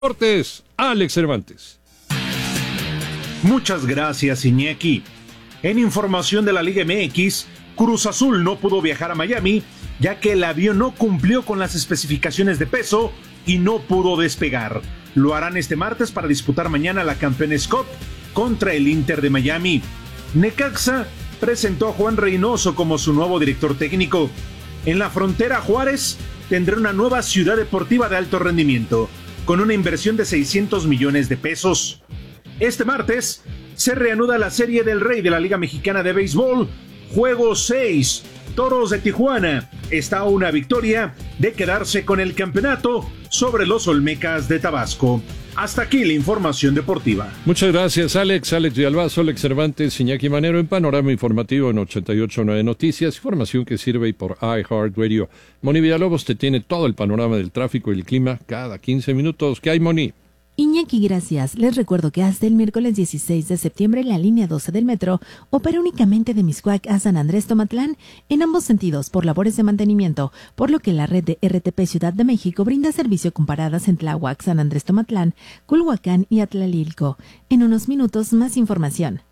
Deportes, Alex Cervantes. Muchas gracias, Iñaki. En información de la Liga MX, Cruz Azul no pudo viajar a Miami, ya que el avión no cumplió con las especificaciones de peso y no pudo despegar. Lo harán este martes para disputar mañana la Campeones Cup contra el Inter de Miami. Necaxa presentó a Juan Reynoso como su nuevo director técnico. En la frontera, Juárez tendrá una nueva ciudad deportiva de alto rendimiento, con una inversión de 600 millones de pesos. Este martes se reanuda la Serie del Rey de la Liga Mexicana de Béisbol, Juego 6. Toros de Tijuana está a una victoria de quedarse con el campeonato sobre los Olmecas de Tabasco. Hasta aquí la información deportiva. Muchas gracias, Alex de Albazo, Alex Cervantes, Iñaki Manero en Panorama Informativo en 88.9 Noticias, información que sirve por iHeartRadio. Moni Villalobos te tiene todo el panorama del tráfico y el clima cada 15 minutos. ¿Qué hay, Moni? Iñaki, gracias. Les recuerdo que hasta el miércoles 16 de septiembre la línea 12 del metro opera únicamente de Mixcoac a San Andrés Tomatlán en ambos sentidos por labores de mantenimiento, por lo que la red de RTP Ciudad de México brinda servicio con paradas en Tláhuac, San Andrés Tomatlán, Culhuacán y Atlalilco. En unos minutos más información.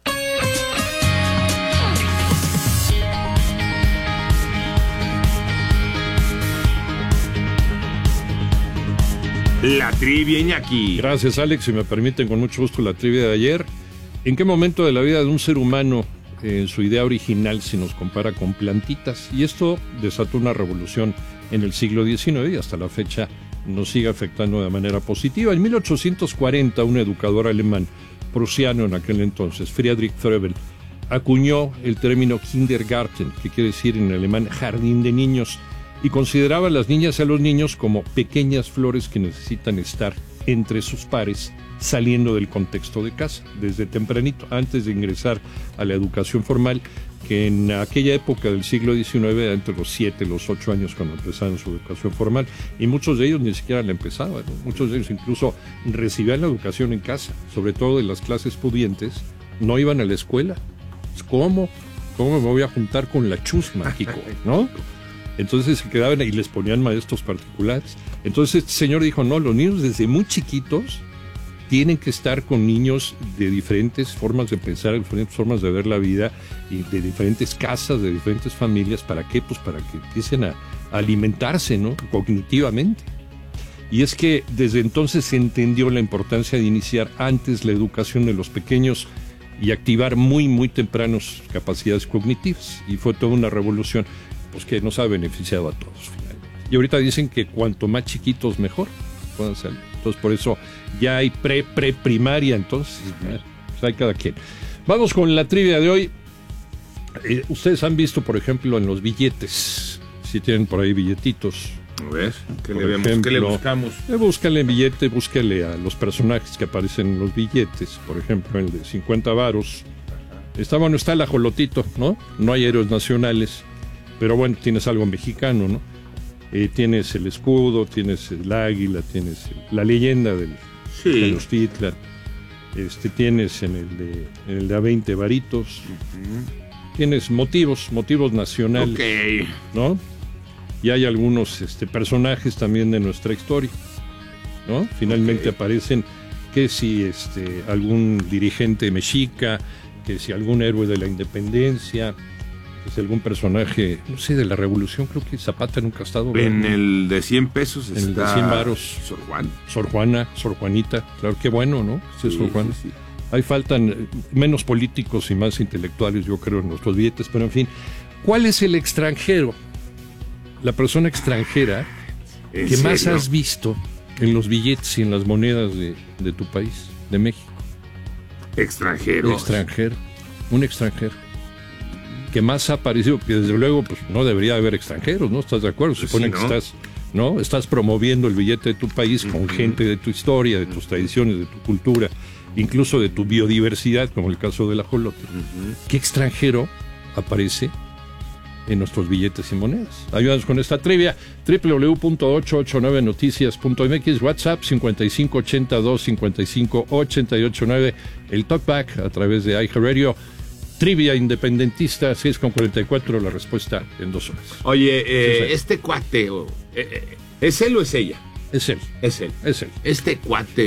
La trivia, Iñaki. Gracias, Alex. Si me permiten, con mucho gusto la trivia de ayer. ¿En qué momento de la vida de un ser humano, en su idea original, se nos compara con plantitas? Y esto desató una revolución en el siglo XIX y hasta la fecha nos sigue afectando de manera positiva. En 1840, un educador alemán, prusiano en aquel entonces, Friedrich Froebel, acuñó el término Kindergarten, que quiere decir en alemán jardín de niños, y consideraba a las niñas y a los niños como pequeñas flores que necesitan estar entre sus pares, saliendo del contexto de casa, desde tempranito, antes de ingresar a la educación formal, que en aquella época del siglo XIX, entre los 7 y los 8 años cuando empezaron su educación formal, y muchos de ellos ni siquiera la empezaban, ¿no? Muchos de ellos incluso recibían la educación en casa, sobre todo de las clases pudientes, no iban a la escuela. ¿Cómo me voy a juntar con la chusma, Kiko? ¿No? Entonces se quedaban y les ponían maestros particulares. Entonces este señor dijo, no, los niños desde muy chiquitos tienen que estar con niños de diferentes formas de pensar, de diferentes formas de ver la vida, y de diferentes casas, de diferentes familias. ¿Para qué? Pues para que empiecen a alimentarse, ¿no? Cognitivamente. Y es que desde entonces se entendió la importancia de iniciar antes la educación de los pequeños y activar muy, muy tempranos capacidades cognitivas. Y fue toda una revolución, pues que nos ha beneficiado a todos finalmente. Y ahorita dicen que cuanto más chiquitos mejor puedan ser. Entonces por eso ya hay primaria, entonces pues hay cada quien. Vamos con la trivia de hoy. Ustedes han visto, por ejemplo, en los billetes, si tienen por ahí billetitos. A ver, ¿qué le buscamos? Búscale billete, búscale a los personajes que aparecen en los billetes. Por ejemplo, el de 50 varos. Está el ajolotito, ¿no? No hay héroes nacionales. Pero bueno, tienes algo mexicano, ¿no? Tienes el escudo, tienes el águila, tienes la leyenda de Tenochtitlan. Tienes en el de a 20 varitos. Tienes motivos nacionales. Okay. ¿No? Y hay algunos personajes también de nuestra historia, ¿no? Finalmente aparecen que si algún dirigente mexica, que si algún héroe de la independencia, que si algún personaje, no sé, de la revolución. Creo que Zapata nunca ha estado. En el de 100 pesos en el de 100 varos. Sor Juan. Sor Juana, Sor Juanita. Claro, qué bueno, ¿no? Sí, Sor Juana. Sí. Ahí faltan menos políticos y más intelectuales, yo creo, en nuestros billetes. Pero en fin, ¿cuál es el extranjero? La persona extranjera que más has visto en los billetes y en las monedas de tu país, de México. Extranjero. Un extranjero. Que más ha aparecido, que desde luego pues no debería haber extranjeros, ¿no? ¿Estás de acuerdo? Se supone que estás promoviendo el billete de tu país con gente de tu historia, de tus tradiciones, de tu cultura, incluso de tu biodiversidad, como el caso del ajolote. ¿Qué extranjero aparece en nuestros billetes y monedas? Ayúdanos con esta trivia. www.889noticias.mx, WhatsApp 5582-55889, el talkback a través de iHeartRadio. Trivia independentista, 6:44, la respuesta en 2 horas. Oye, este cuate, ¿es él o es ella? Es él. Es él. Es él. Este cuate